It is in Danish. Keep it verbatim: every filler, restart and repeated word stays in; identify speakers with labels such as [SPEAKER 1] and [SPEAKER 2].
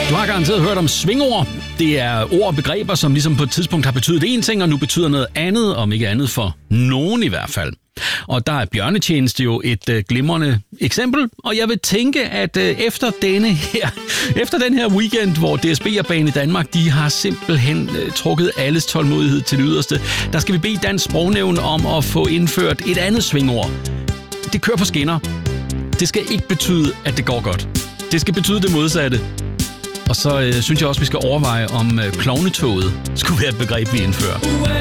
[SPEAKER 1] Du har garanteret hørt om svingord. Det er ord og begreber, som ligesom på et tidspunkt har betydet én ting, og nu betyder noget andet, om ikke andet for nogen i hvert fald. Og der er bjørnetjeneste jo et øh, glimrende eksempel, og jeg vil tænke, at øh, efter denne her, efter den her weekend, hvor D S B og Bane Danmark, de har simpelthen øh, trukket alles tålmodighed til det yderste, der skal vi bede Dansk Sprognævn om at få indført et andet svingord. Det kører på skinner. Det skal ikke betyde, at det går godt. Det skal betyde det modsatte. Og så øh, synes jeg også, vi skal overveje, om øh, klovnetoget skulle være et begreb, vi indfører.